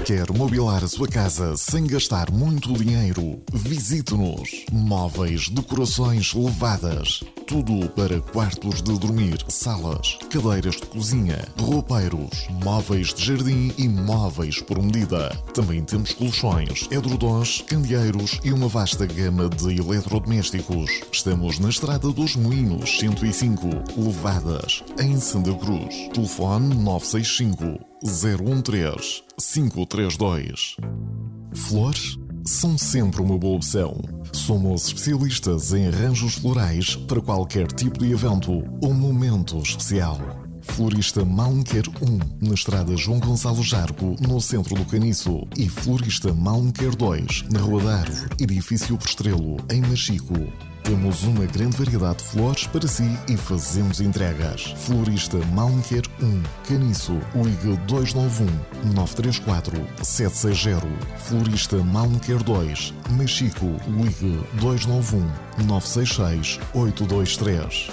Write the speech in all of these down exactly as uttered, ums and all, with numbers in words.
Quer mobilar a sua casa sem gastar muito dinheiro? Visite-nos. Móveis, decorações levadas. Tudo para quartos de dormir, salas, cadeiras de cozinha, roupeiros, móveis de jardim e móveis por medida. Também temos colchões, edredons, candeeiros e uma vasta gama de eletrodomésticos. Estamos na Estrada dos Moinhos, cento e cinco, Levadas, em Santa Cruz. Telefone nove seis cinco, zero um três, cinco três dois. Flores são sempre uma boa opção. Somos especialistas em arranjos florais para qualquer tipo de evento ou momento especial. Florista Malmequer um, na Estrada João Gonçalo Jargo, no centro do Caniço. E Florista Malmequer dois, na Rua da Árvore, edifício Prestrelo, em Machico. Temos uma grande variedade de flores para si e fazemos entregas. Florista Malmequer um, Caniço, ligue dois nove um, nove três quatro, sete seis zero. Florista Malmequer dois, Machico, ligue dois nove um, nove seis seis, oito dois três.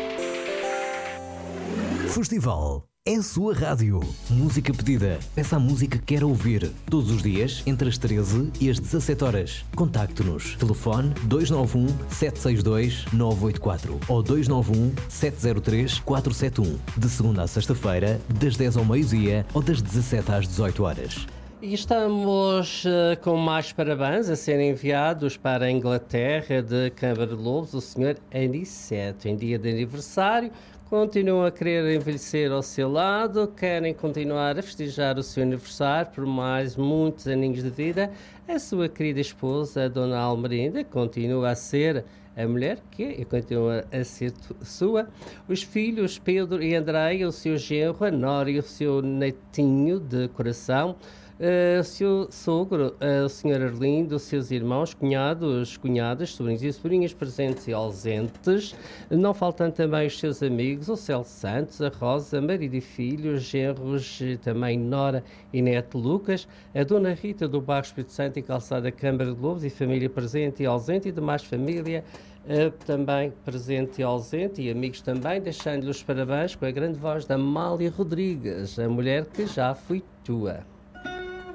Festival é a sua rádio. Música pedida. Peça a música que quer ouvir. Todos os dias, entre as treze e as dezassete horas. Contacte-nos. Telefone dois nove um, sete seis dois, nove oito quatro ou dois nove um, sete zero três, quatro sete um. De segunda a sexta-feira, das dez ao meio-dia ou das dezassete às dezoito horas. E estamos uh, com mais parabéns a serem enviados para a Inglaterra de Câmara de Lobos, o senhor Aniceto, em dia de aniversário. Continuam a querer envelhecer ao seu lado, querem continuar a festejar o seu aniversário por mais muitos aninhos de vida. A sua querida esposa, a Dona Almerinda, continua a ser a mulher que é e continua a ser sua. Os filhos Pedro e Andréia, o seu genro, a Nora e o seu netinho de coração. Uh, o seu sogro, uh, o senhor Arlindo, os seus irmãos, cunhados, cunhadas, sobrinhos e sobrinhas presentes e ausentes, não faltando também os seus amigos, o Celso Santos, a Rosa, Maria de Filhos, genros, também Nora e Neto Lucas, a Dona Rita do Bairro Espírito Santo e Calçada Câmara de Lobos e família presente e ausente e demais família uh, também presente e ausente e amigos também, deixando-lhe os parabéns com a grande voz da Amália Rodrigues, a mulher que já foi tua.